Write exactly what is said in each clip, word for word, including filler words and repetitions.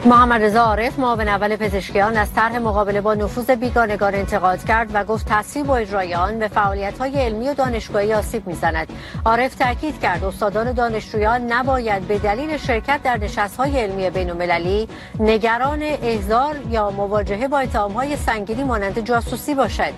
محمد رضا عارف معاون اول پزشکیان از طرح مقابله با نفوذ بیگانگان انتقاد کرد و گفت تصویب و اجرای آن به فعالیت‌های علمی و دانشگاهی آسیب می‌زند. عارف تاکید کرد استادان و دانشجویان نباید به دلیل شرکت در نشست‌های علمی بین‌المللی نگران احضار یا مواجهه با اتهام‌های سنگینی مانند جاسوسی باشد.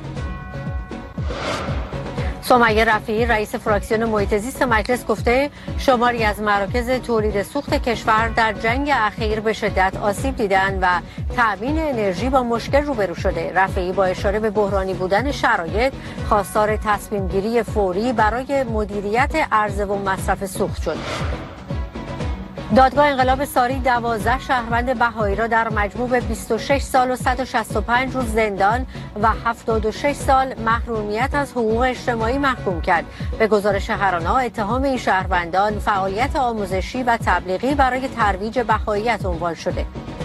سمیه رفیعی رئیس فراکسیون محیط زیست مجلس گفته شماری از مراکز تولید سوخت کشور در جنگ اخیر به شدت آسیب دیدند و تأمین انرژی با مشکل روبرو شده. رفیعی با اشاره به بحرانی بودن شرایط خواستار تصمیم گیری فوری برای مدیریت عرضه و مصرف سوخت شد. دادگاه انقلاب ساری دوازده شهروند بهایی را در مجموع به بیست و شش سال و صد و شصت و پنج روز زندان و هفتاد و شش سال محرومیت از حقوق اجتماعی محکوم کرد. به گزارش هرانا اتهام این شهروندان فعالیت آموزشی و تبلیغی برای ترویج بهاییت عنوان شده.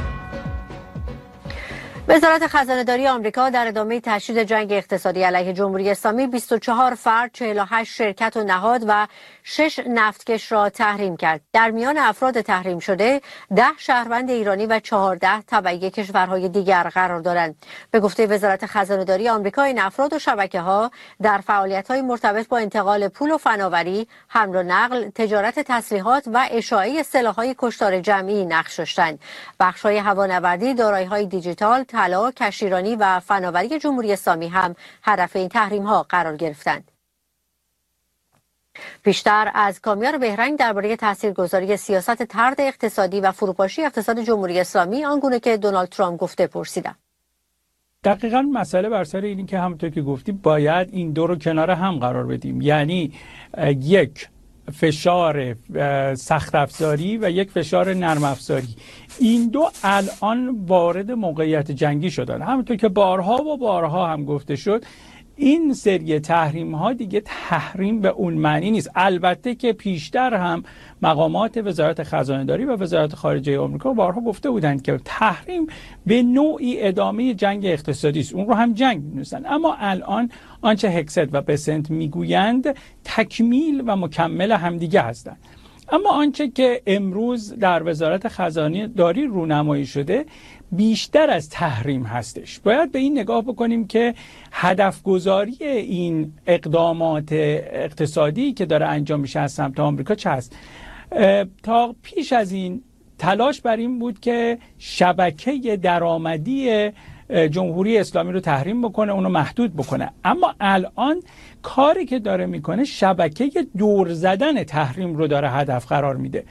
وزارت خزانه‌داری آمریکا در ادامه تشدید جنگ اقتصادی علیه جمهوری اسلامی بیست و چهار فرد، چهل و هشت شرکت و نهاد و شش نفتکش را تحریم کرد. در میان افراد تحریم شده ده شهروند ایرانی و چهارده تبعی کشورهای دیگر قرار دارند. به گفته وزارت خزانه‌داری آمریکا این افراد و شبکه‌ها در فعالیت‌های مرتبط با انتقال پول و فناوری، حمل و نقل، تجارت تسلیحات و اشاعه سلاح‌های کشتار جمعی نقش داشتند. بخش‌های هوانوردی، دارایی‌های دیجیتال، طلا، کشتیرانی و فناوری جمهوری اسلامی هم هدف این تحریم‌ها قرار گرفتند. بیشتر از کامیار بهرنگ درباره تاثیرگذاری سیاست طرد اقتصادی و فروپاشی اقتصاد جمهوری اسلامی آنگونه که دونالد ترامپ گفته پرسیدم. دقیقاً مسئله بر سر اینه که همونطور که گفتی باید این دو رو کنار هم قرار بدیم، یعنی یک فشار سخت افزاری و یک فشار نرم افزاری. این دو الان وارد موقعیت جنگی شدن. همونطور که بارها و بارها هم گفته شد این سری تحریم ها دیگه تحریم به اون معنی نیست. البته که پیشتر هم مقامات وزارت خزانه‌داری و وزارت خارجه آمریکا بارها گفته بودند که تحریم به نوعی ادامه جنگ اقتصادی است، اون رو هم جنگ می‌دونن. اما الان آنچه هکست و بسنت میگویند تکمیل و مکمل همدیگه هستند. اما آنچه که امروز در وزارت خزانه‌داری رونمایی شده بیشتر از تحریم هستش. باید به این نگاه بکنیم که هدف گذاری این اقدامات اقتصادی که داره انجام میشه از سمت آمریکا چه هست؟ تا پیش از این تلاش بر این بود که شبکه درآمدی جمهوری اسلامی رو تحریم بکنه، اونو محدود بکنه. اما الان کاری که داره میکنه شبکه دور زدن تحریم رو داره هدف قرار میده.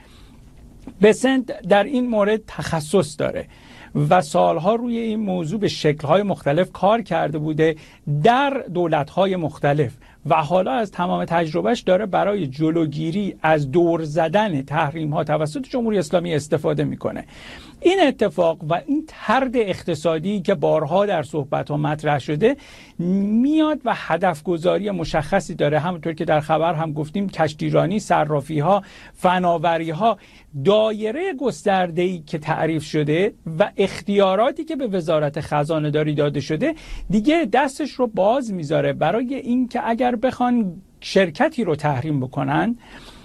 بسنت در این مورد تخصص داره و سالها روی این موضوع به شکل‌های مختلف کار کرده بوده در دولت‌های مختلف و حالا از تمام تجربهش داره برای جلوگیری از دور زدن تحریم‌ها توسط جمهوری اسلامی استفاده میکنه. این اتفاق و این طرد اقتصادی که بارها در صحبت‌ها مطرح شده میاد و هدف گذاری مشخصی داره. همونطور که در خبر هم گفتیم کشتیرانی، صرافی‌ها، فناوری‌ها، دایره گسترده‌ای که تعریف شده و اختیاراتی که به وزارت خزانه‌داری داده شده دیگه دستش رو باز میذاره برای این که اگر بخوان شرکتی رو تحریم بکنن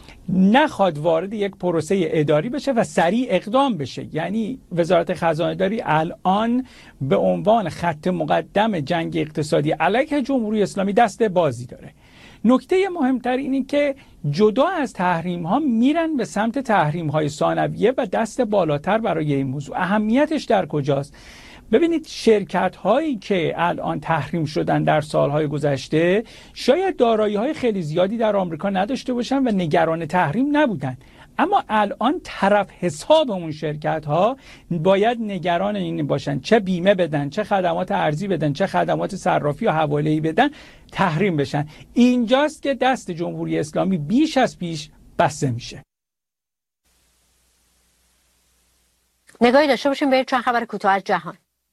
نخواد وارد یک پروسه اداری بشه و سریع اقدام بشه. یعنی وزارت خزانه‌داری الان به عنوان خط مقدم جنگ اقتصادی علیه جمهوری اسلامی دست بازی داره. نکته مهمتر اینه که جدا از تحریم ها میرن به سمت تحریم های ثانویه و دست بالاتر برای این موضوع. اهمیتش در کجاست؟ ببینید شرکت هایی که الان تحریم شدن در سالهای گذشته شاید دارایی های خیلی زیادی در آمریکا نداشته باشن و نگران تحریم نبودن، اما الان طرف حساب اون شرکت ها باید نگران این باشن چه بیمه بدن، چه خدمات ارزی بدن، چه خدمات صرافی و حواله‌ای بدن تحریم بشن. اینجاست که دست جمهوری اسلامی بیش از پیش بسته میشه. نگاهی داشته باشیم به چند خبر کوتاه از جهان.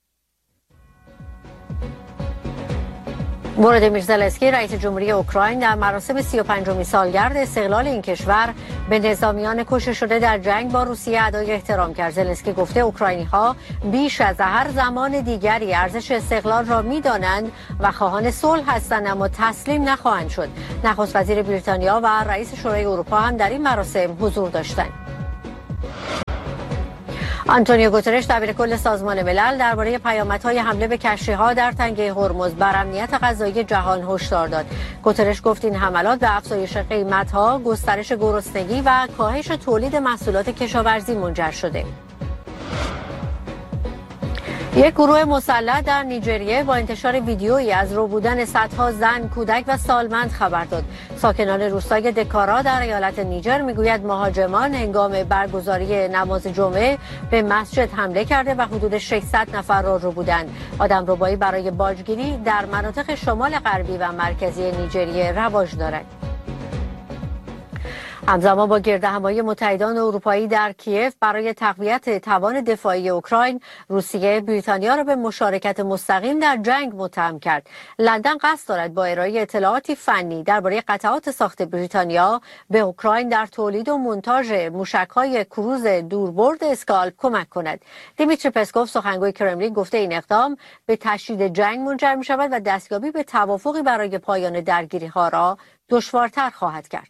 ولادیمیر زلنسکی رئیس جمهوری اوکراین در مراسم سی و پنجمین سالگرد استقلال این کشور به نظامیان کشته شده در جنگ با روسیه ادای احترام کرد. زلنسکی گفته اوکراینی‌ها بیش از هر زمان دیگری ارزش استقلال را می‌دانند و خواهان صلح هستند اما تسلیم نخواهند شد. نخست وزیر بریتانیا و رئیس شورای اروپا هم در این مراسم حضور داشتند. آنتونیو گوترش دبیرکل سازمان ملل درباره پیامدهای حمله به کشتی‌ها در تنگه هرمز بر امنیت غذایی جهان هشدار داد. گوترش گفت این حملات به افزایش قیمت‌ها، گسترش گرسنگی و کاهش تولید محصولات کشاورزی منجر شده. یک گروه مسلح در نیجریه با انتشار ویدیویی از ربودن صدها زن، کودک و سالمند خبر داد. ساکنان روستای دکارا در ایالت نیجر میگوید مهاجمان هنگام برگزاری نماز جمعه به مسجد حمله کرده و حدود ششصد نفر را ربودند. آدمربایی برای باجگیری در مناطق شمال غربی و مرکزی نیجریه رواج دارد. همزمان با گردهمایی متحدان اروپایی در کیف برای تقویت توان دفاعی اوکراین، روسیه بریتانیا را به مشارکت مستقیم در جنگ متهم کرد. لندن قصد دارد با ارائه اطلاعاتی فنی درباره قطعات ساخت بریتانیا به اوکراین در تولید و مونتاژ موشک‌های کروز دوربرد اسکالپ کمک کند. دیمیتری پسکوف سخنگوی کرملین گفته این اقدام به تشدید جنگ منجر می‌شود و دستیابی به توافقی برای پایان درگیری‌ها را دشوارتر خواهد کرد.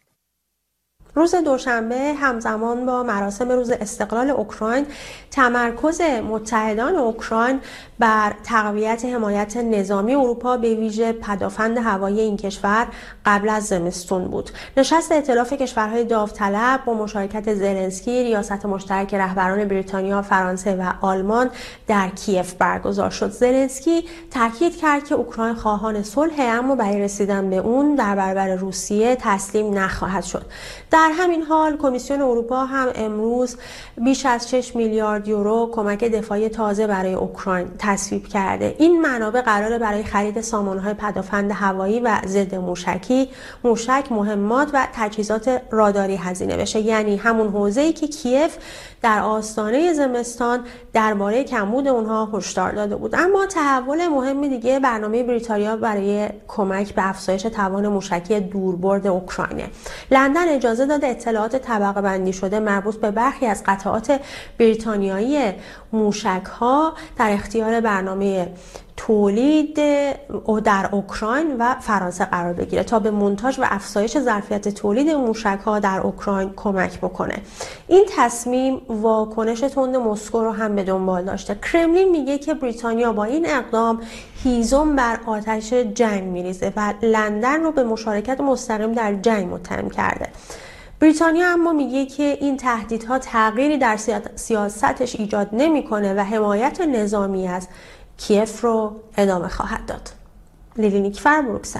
روز دوشنبه همزمان با مراسم روز استقلال اوکراین، تمرکز متحدان اوکراین بر تقویت حمایت نظامی اروپا به ویژه پدافند هوایی این کشور قبل از زمستون بود. نشست ائتلاف کشورهای داوطلب با مشارکت زلنسکی، ریاست مشترک رهبران بریتانیا، فرانسه و آلمان در کیف برگزار شد. زلنسکی تاکید کرد که اوکراین خواهان صلح، اما برای رسیدن به اون در برابر روسیه تسلیم نخواهد شد. در همین حال کمیسیون اروپا هم امروز بیش از شش میلیارد یورو کمک دفاعی تازه برای اوکراین تصویب کرده. این منابع قراره برای خرید سامانه‌های پدافند هوایی و ضد موشکی، موشک، مهمات و تجهیزات راداری هزینه بشه، یعنی همون حوزه‌ای که کیف در آستانه زمستان درباره کمبود اونها هشدار داده بود. اما تحول مهم دیگه برنامه بریتانیا برای کمک به افزایش توان موشکی دوربرد اوکراینه. لندن اجازه داده اطلاعات طبقه بندی شده مربوط به برخی از قطعات بریتانیایی موشک‌ها در اختیار برنامه تولید در اوکراین و فرانسه قرار بگیره تا به مونتاژ و افزایش ظرفیت تولید موشک‌ها در اوکراین کمک بکنه. این تصمیم واکنش تند مسکو رو هم به دنبال داشته. کرملین میگه که بریتانیا با این اقدام هیزم بر آتش جنگ میریزه و لندن رو به مشارکت مستقیم در جنگ متهم کرده. بریتانیا اما میگه که این تهدیدها تغییری در سیاستش ایجاد نمیکنه و حمایت نظامی از کیف رو ادامه خواهد داد. لیلی نیکفر، بروکسل.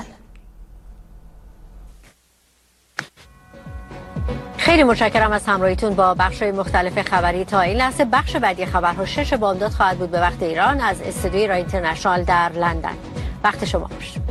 خیلی متشکرم از همراهیتون با بخش‌های مختلف خبری. تا این لحظه بخش بعدی خبرها شش بامداد خواهد بود به وقت ایران از استودیوی رای اینترنشنال در لندن. وقت شما خوش.